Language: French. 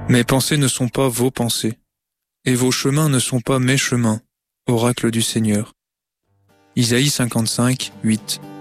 Mes pensées ne sont pas vos pensées, et vos chemins ne sont pas mes chemins, oracle du Seigneur. Isaïe 55, 8.